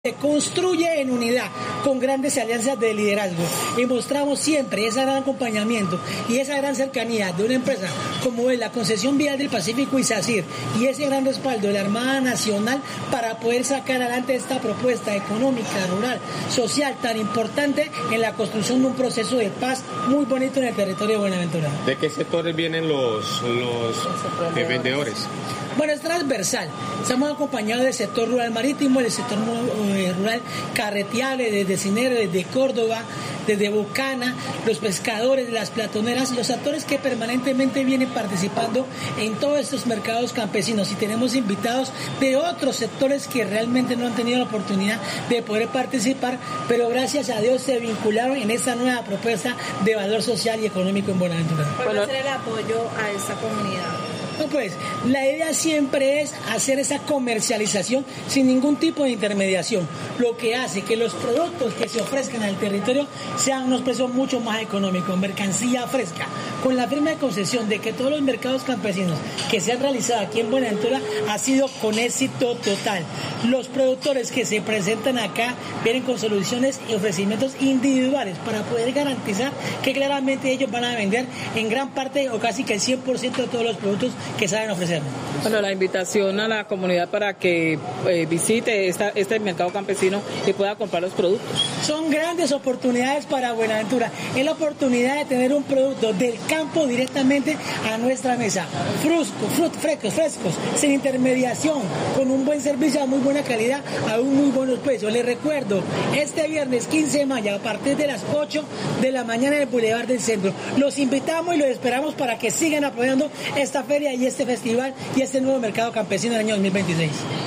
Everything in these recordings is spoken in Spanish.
se construye en unidad, con grandes alianzas de liderazgo, y mostramos siempre ese gran acompañamiento y esa gran cercanía de una empresa como es la Concesión Vial del Pacífico y SACIR, y ese gran respaldo de la Armada Nacional para poder sacar adelante esta propuesta económica, rural, social tan importante en la construcción de un proceso de paz muy bonito en el territorio de Buenaventura. ¿De qué sectores vienen los vendedores? Bueno, es transversal. Estamos acompañados del sector rural marítimo, del sector rural carreteable, desde Cinero, desde Córdoba, desde Bucana, los pescadores, las platoneras, los actores que permanentemente vienen participando en todos estos mercados campesinos. Y tenemos invitados de otros sectores que realmente no han tenido la oportunidad de poder participar, pero gracias a Dios se vincularon en esta nueva propuesta de valor social y económico en Buenaventura. ¿Cuál va a ser el apoyo a esta comunidad? No, pues, la idea siempre es hacer esa comercialización sin ningún tipo de intermediación, lo que hace que los productos que se ofrezcan al territorio sean unos precios mucho más económicos, mercancía fresca, con la firme concesión de que todos los mercados campesinos que se han realizado aquí en Buenaventura ha sido con éxito total. Los productores que se presentan acá vienen con soluciones y ofrecimientos individuales para poder garantizar que claramente ellos van a vender en gran parte o casi que el 100% de todos los productos que saben ofrecer. Bueno, la invitación a la comunidad para que visite este mercado campesino y pueda comprar los productos. Son grandes oportunidades para Buenaventura. Es la oportunidad de tener un producto del campo directamente a nuestra mesa. Frescos, sin intermediación, con un buen servicio a muy buena calidad, a un muy buenos precios. Les recuerdo, este viernes 15 de mayo, a partir de las 8 de la mañana en el Boulevard del Centro. Los invitamos y los esperamos para que sigan apoyando esta feria y este festival y este nuevo mercado campesino del año 2026.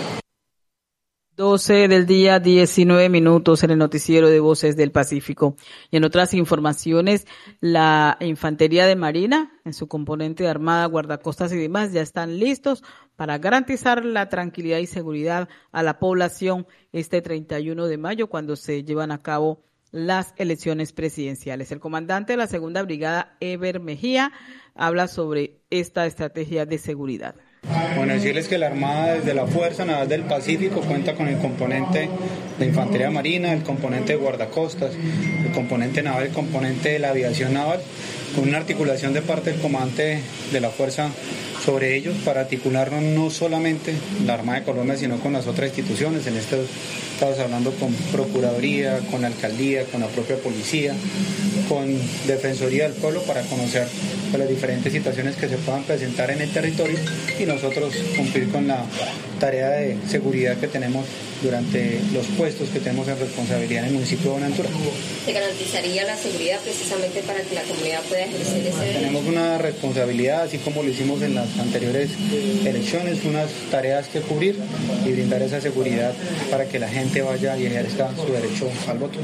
12 del día, 19 minutos en el noticiero de Voces del Pacífico. Y en otras informaciones, la Infantería de Marina, en su componente de Armada, Guardacostas y demás, ya están listos para garantizar la tranquilidad y seguridad a la población este 31 de mayo, cuando se llevan a cabo las elecciones presidenciales. El comandante de la Segunda Brigada, Eber Mejía, habla sobre esta estrategia de seguridad. Bueno, decirles que la Armada desde la Fuerza Naval del Pacífico cuenta con el componente de Infantería Marina, el componente de Guardacostas, el componente naval, el componente de la aviación naval, con una articulación de parte del comandante de la Fuerza sobre ellos para articularnos no solamente la Armada de Colombia, sino con las otras instituciones. En esto estamos hablando con Procuraduría, con la Alcaldía, con la propia Policía, con Defensoría del Pueblo, para conocer las diferentes situaciones que se puedan presentar en el territorio y nosotros cumplir con la tarea de seguridad que tenemos durante los puestos que tenemos en responsabilidad en el municipio de Buenaventura. ¿Se garantizaría la seguridad precisamente para que la comunidad pueda ejercer ese derecho? Tenemos una responsabilidad, así como lo hicimos en las anteriores elecciones, unas tareas que cubrir y brindar esa seguridad para que la gente vaya y ejerza su derecho al voto.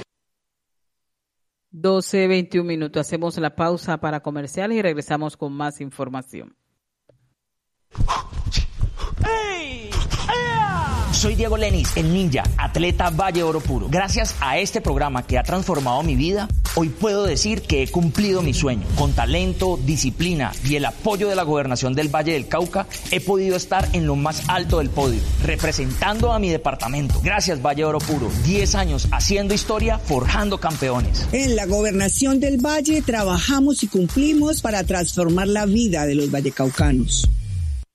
12:21 minutos. Hacemos la pausa para comerciales y regresamos con más información. Soy Diego Lenis, el ninja, atleta Valle Oro Puro. Gracias a este programa que ha transformado mi vida, hoy puedo decir que he cumplido mi sueño. Con talento, disciplina y el apoyo de la Gobernación del Valle del Cauca, he podido estar en lo más alto del podio, representando a mi departamento. Gracias, Valle Oro Puro. 10 años haciendo historia, forjando campeones. En la Gobernación del Valle trabajamos y cumplimos para transformar la vida de los vallecaucanos.